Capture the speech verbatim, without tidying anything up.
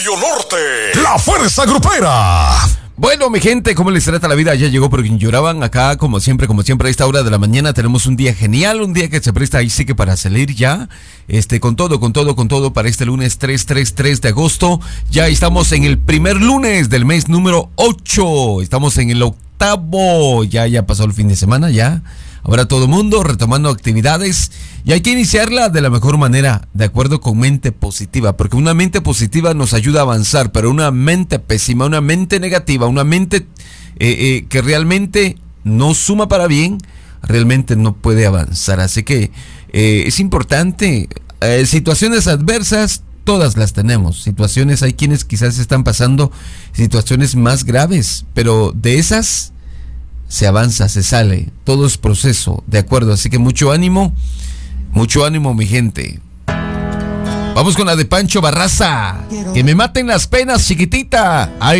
Radio Norte, la fuerza grupera. Bueno, mi gente, ¿cómo les trata la vida? Ya llegó por quien lloraban acá, como siempre, como siempre, a esta hora de la mañana tenemos un día genial, un día que se presta ahí sí que para salir ya, este, con todo, con todo, con todo, para este lunes tres, tres, tres de agosto. Ya estamos en el primer lunes del mes número ocho, estamos en el octavo, ya, ya pasó el fin de semana, ya. Ahora todo el mundo retomando actividades y hay que iniciarla de la mejor manera, de acuerdo con mente positiva, porque una mente positiva nos ayuda a avanzar, pero una mente pésima, una mente negativa, una mente eh, eh, que realmente no suma para bien, realmente no puede avanzar. Así que eh, es importante, eh, situaciones adversas, todas las tenemos, situaciones, hay quienes quizás están pasando situaciones más graves, pero de esas se avanza, se sale, todo es proceso, ¿de acuerdo? Así que mucho ánimo, mucho ánimo, mi gente. Vamos con la de Pancho Barraza. Que me maten las penas, chiquitita. Ay,